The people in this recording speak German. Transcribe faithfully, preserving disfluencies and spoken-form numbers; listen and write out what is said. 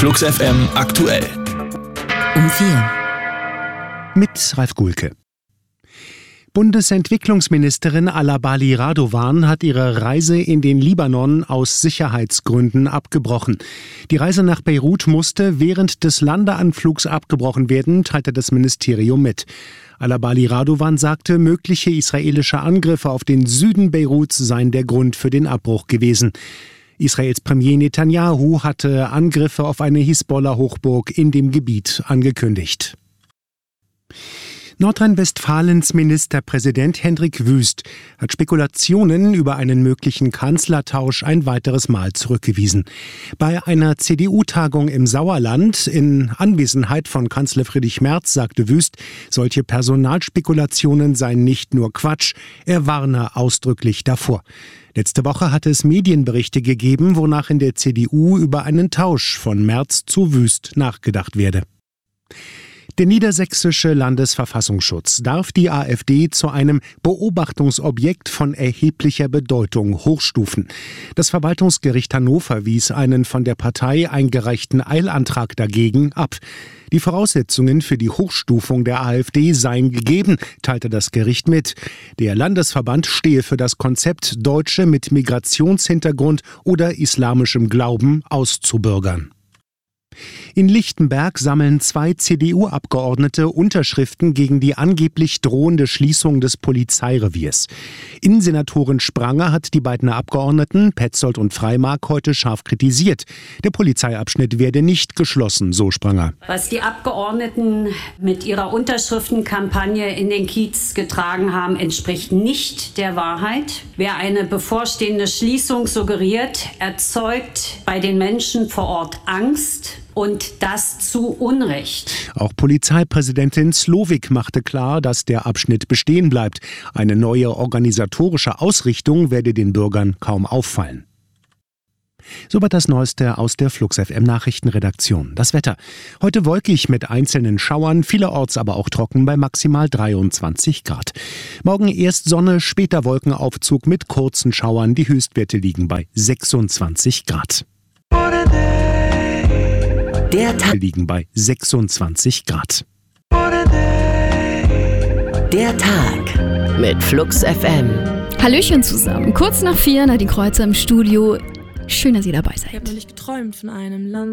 Flux F M aktuell. Um vier. Mit Ralf Gulke. Bundesentwicklungsministerin Alabali Radovan hat ihre Reise in den Libanon aus Sicherheitsgründen abgebrochen. Die Reise nach Beirut musste während des Landeanflugs abgebrochen werden, teilte das Ministerium mit. Alabali Radovan sagte, mögliche israelische Angriffe auf den Süden Beiruts seien der Grund für den Abbruch gewesen. Israels Premier Netanyahu hatte Angriffe auf eine Hisbollah-Hochburg in dem Gebiet angekündigt. Nordrhein-Westfalens Ministerpräsident Hendrik Wüst hat Spekulationen über einen möglichen Kanzlertausch ein weiteres Mal zurückgewiesen. Bei einer C D U-Tagung im Sauerland in Anwesenheit von Kanzler Friedrich Merz sagte Wüst, solche Personalspekulationen seien nicht nur Quatsch, er warne ausdrücklich davor. Letzte Woche hatte es Medienberichte gegeben, wonach in der C D U über einen Tausch von Merz zu Wüst nachgedacht werde. Der niedersächsische Landesverfassungsschutz darf die AfD zu einem Beobachtungsobjekt von erheblicher Bedeutung hochstufen. Das Verwaltungsgericht Hannover wies einen von der Partei eingereichten Eilantrag dagegen ab. Die Voraussetzungen für die Hochstufung der AfD seien gegeben, teilte das Gericht mit. Der Landesverband stehe für das Konzept, Deutsche mit Migrationshintergrund oder islamischem Glauben auszubürgern. In Lichtenberg sammeln zwei C D U-Abgeordnete Unterschriften gegen die angeblich drohende Schließung des Polizeireviers. Innensenatorin Spranger hat die beiden Abgeordneten, Petzold und Freimark, heute scharf kritisiert. Der Polizeiabschnitt werde nicht geschlossen, so Spranger. Was die Abgeordneten mit ihrer Unterschriftenkampagne in den Kiez getragen haben, entspricht nicht der Wahrheit. Wer eine bevorstehende Schließung suggeriert, erzeugt bei den Menschen vor Ort Angst. Und das zu Unrecht. Auch Polizeipräsidentin Slowik machte klar, dass der Abschnitt bestehen bleibt. Eine neue organisatorische Ausrichtung werde den Bürgern kaum auffallen. Soweit das Neueste aus der Flux F M Nachrichtenredaktion. Das Wetter. Heute wolkig mit einzelnen Schauern, vielerorts aber auch trocken bei maximal dreiundzwanzig Grad. Morgen erst Sonne, später Wolkenaufzug mit kurzen Schauern. Die Höchstwerte liegen bei sechsundzwanzig Grad. Der Tag liegen bei sechsundzwanzig Grad. Der Tag mit Flux F M. Hallöchen zusammen. Kurz nach vier, Nadine Kreuzer im Studio. Schön, dass ihr dabei seid. Ich habe neulich geträumt von einem Land.